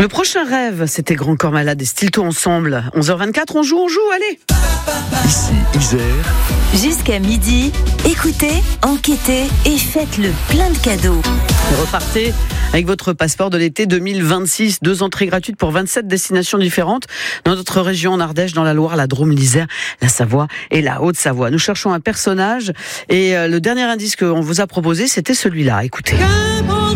Le prochain rêve, c'était Grand Corps Malade et Stilto ensemble. 11h24, on joue, allez. Ici, Isère. Jusqu'à midi, écoutez, enquêtez et faites le plein de cadeaux. Repartez avec votre passeport de l'été 2026. 2 entrées gratuites pour 27 destinations différentes dans notre région en Ardèche, dans la Loire, la Drôme, l'Isère, la Savoie et la Haute-Savoie. Nous cherchons un personnage et le dernier indice qu'on vous a proposé, c'était celui-là. Écoutez.